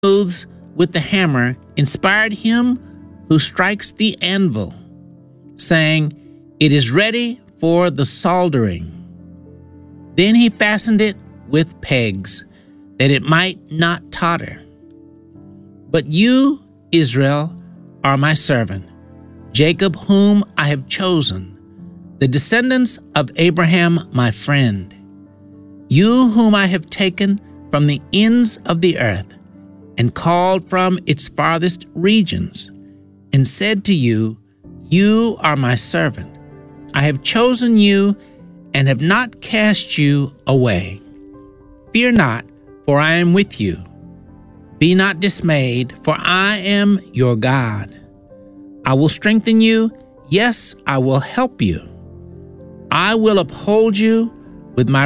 clothes with the hammer inspired him who strikes the anvil, saying, "It is ready for the soldering." Then he fastened it with pegs, that it might not totter. But you, Israel, are my servant, Jacob whom I have chosen, the descendants of Abraham my friend. You whom I have taken from the ends of the earth, and called from its farthest regions, and said to you, "You are my servant. I have chosen you, and have not cast you away. Fear not, for I am with you. Be not dismayed, for I am your God. I will strengthen you, yes, I will help you. I will uphold you with my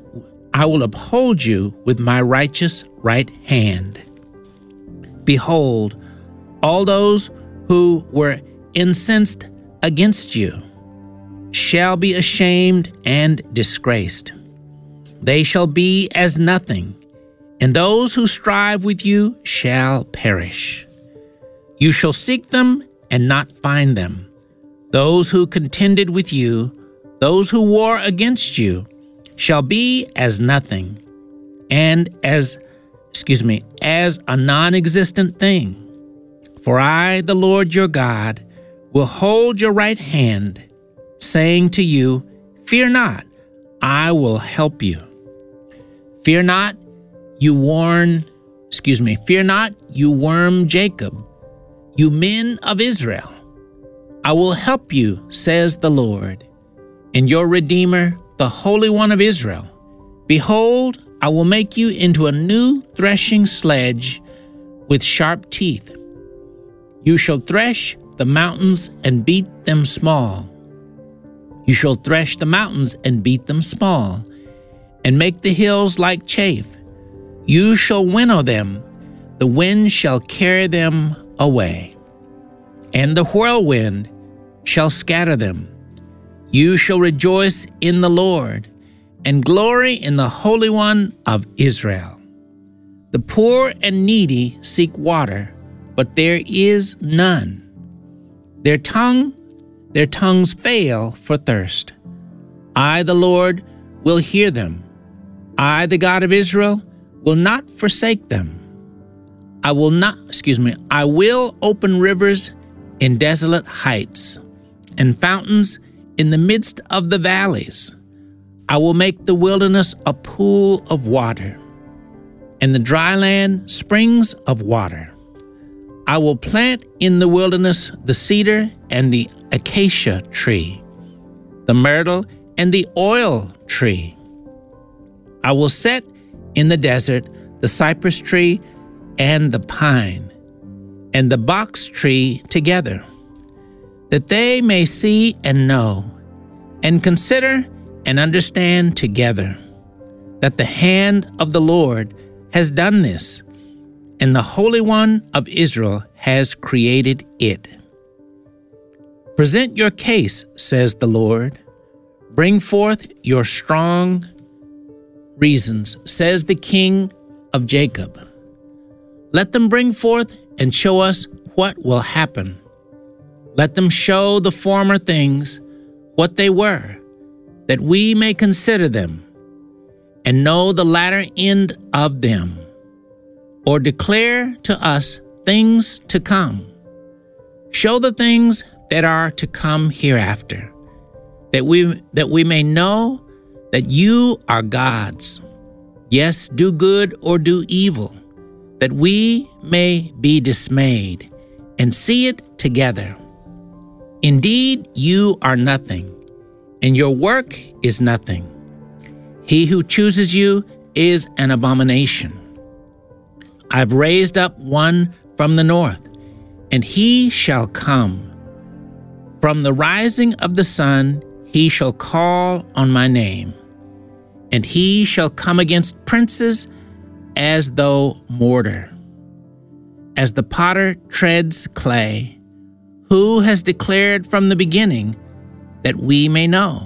righteous right hand. Behold, all those who were incensed against you shall be ashamed and disgraced. They shall be as nothing, and those who strive with you shall perish. You shall seek them and not find them. Those who contended with you, those who war against you, shall be as nothing, and as a non-existent thing. For I, the Lord your God, will hold your right hand, saying to you, "Fear not, I will help you. Fear not, you worm Jacob, you men of Israel. I will help you, says the Lord, and your Redeemer, the Holy One of Israel. Behold, I will make you into a new threshing sledge with sharp teeth. You shall thresh the mountains and beat them small. You shall thresh the mountains and beat them small, and make the hills like chaff. You shall winnow them, the wind shall carry them away, and the whirlwind shall scatter them. You shall rejoice in the Lord, and glory in the Holy One of Israel. The poor and needy seek water, but there is none. Their tongues fail for thirst. I, the Lord, will hear them. I, the God of Israel, will not forsake them. I will open rivers in desolate heights, and fountains in the midst of the valleys. I will make the wilderness a pool of water, and the dry land springs of water. I will plant in the wilderness the cedar and the acacia tree, the myrtle and the oil tree. I will set in the desert the cypress tree and the pine, and the box tree together, that they may see and know, and consider and understand together, that the hand of the Lord has done this, and the Holy One of Israel has created it. Present your case, says the Lord. Bring forth your strong reasons, says the King of Jacob. Let them bring forth and show us what will happen. Let them show the former things what they were, that we may consider them, and know the latter end of them, or declare to us things to come. Show the things that are to come hereafter, that we may know that you are gods. Yes, do good or do evil, that we may be dismayed and see it together. Indeed, you are nothing, and your work is nothing. He who chooses you is an abomination. I've raised up one from the north, and he shall come. From the rising of the sun, he shall call on my name, and he shall come against princes as though mortar. As the potter treads clay, who has declared from the beginning that we may know,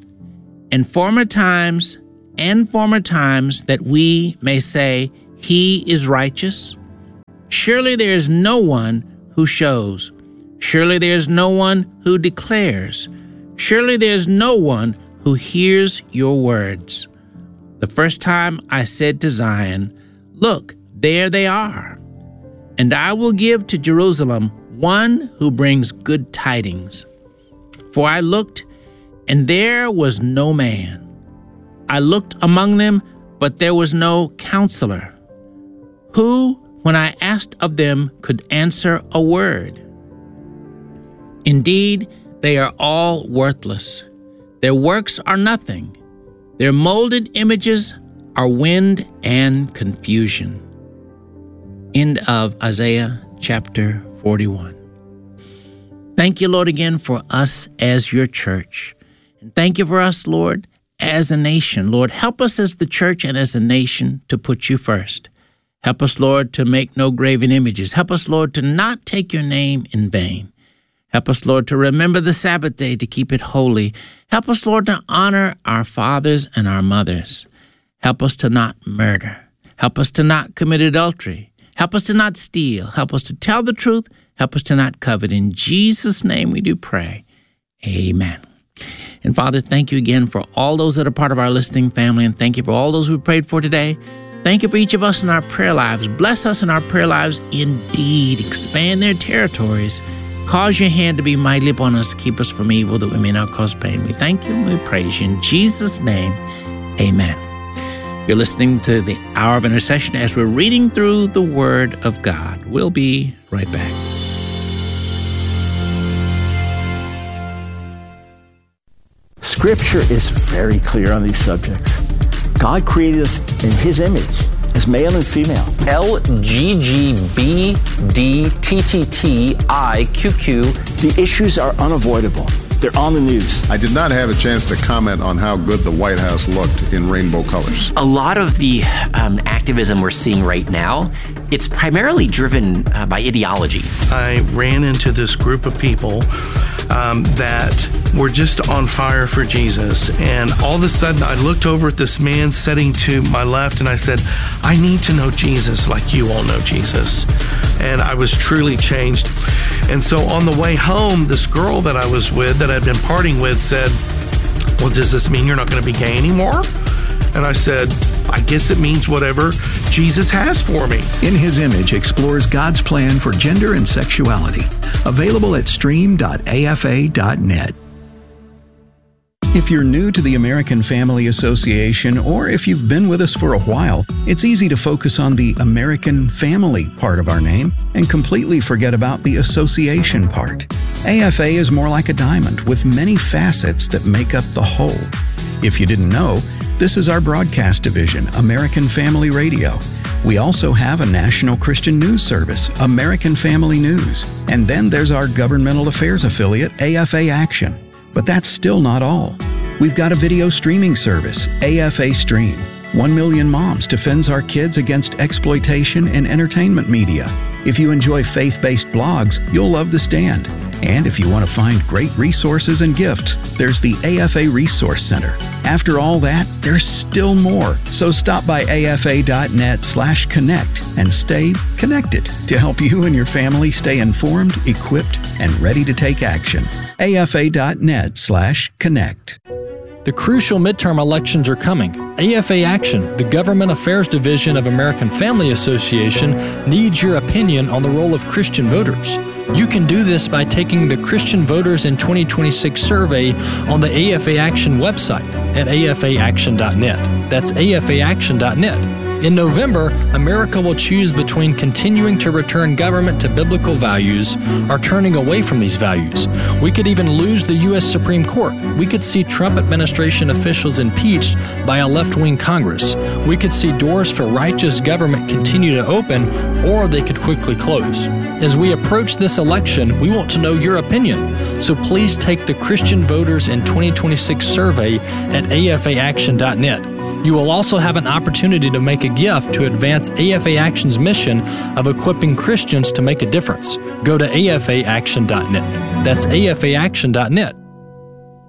and former times that we may say, he is righteous, Surely there is no one who shows. Surely there is no one who declares. Surely there is no one who hears your words. The first time I said to Zion, look, there they are. And I will give to Jerusalem one who brings good tidings. For I looked, and there was no man. I looked among them, but there was no counselor, who, when I asked of them, could answer a word. Indeed, they are all worthless. Their works are nothing. Their molded images are wind and confusion. End of Isaiah chapter 41. Thank you, Lord, again for us as your church. And thank you for us, Lord, as a nation. Lord, help us as the church and as a nation to put you first. Help us, Lord, to make no graven images. Help us, Lord, to not take your name in vain. Help us, Lord, to remember the Sabbath day, to keep it holy. Help us, Lord, to honor our fathers and our mothers. Help us to not murder. Help us to not commit adultery. Help us to not steal. Help us to tell the truth. Help us to not covet. In Jesus' name we do pray. Amen. And Father, thank you again for all those that are part of our listening family, and thank you for all those we prayed for today. Thank you for each of us in our prayer lives. Bless us in our prayer lives indeed. Expand their territories. Cause your hand to be mighty upon us. Keep us from evil, that we may not cause pain. We thank you and we praise you. In Jesus' name, amen. You're listening to the Hour of Intercession as we're reading through the Word of God. We'll be right back. Scripture is very clear on these subjects. God created us in His image, as male and female. LGGBDTTTIQQ. The issues are unavoidable. They're on the news. I did not have a chance to comment on how good the White House looked in rainbow colors. A lot of the activism we're seeing right now, it's primarily driven by ideology. I ran into this group of people that were just on fire for Jesus. And all of a sudden, I looked over at this man sitting to my left, and I said, I need to know Jesus like you all know Jesus. And I was truly changed. And so on the way home, this girl that I was with, that I'd been partying with, said, well, does this mean you're not going to be gay anymore? And I said, I guess it means whatever Jesus has for me. In His Image explores God's plan for gender and sexuality. Available at stream.afa.net. If you're new to the American Family Association, or if you've been with us for a while, it's easy to focus on the American Family part of our name and completely forget about the association part. AFA is more like a diamond with many facets that make up the whole. If you didn't know, this is our broadcast division, American Family Radio. We also have a national Christian news service, American Family News. And then there's our governmental affairs affiliate, AFA Action. But that's still not all. We've got a video streaming service, AFA Stream. 1 Million Moms defends our kids against exploitation in entertainment media. If you enjoy faith-based blogs, you'll love The Stand. And if you want to find great resources and gifts, there's the AFA Resource Center. After all that, there's still more. So stop by afa.net/connect and stay connected to help you and your family stay informed, equipped, and ready to take action. afa.net/connect. The crucial midterm elections are coming. AFA Action, the Government Affairs Division of American Family Association, needs your opinion on the role of Christian voters. You can do this by taking the Christian Voters in 2026 survey on the AFA Action website at afaaction.net. That's afaaction.net. In November, America will choose between continuing to return government to biblical values or turning away from these values. We could even lose the U.S. Supreme Court. We could see Trump administration officials impeached by a left-wing Congress. We could see doors for righteous government continue to open, or they could quickly close. As we approach this election, we want to know your opinion. So please take the Christian Voters in 2026 survey at afaaction.net. You will also have an opportunity to make a gift to advance AFA Action's mission of equipping Christians to make a difference. Go to afaaction.net. That's afaaction.net.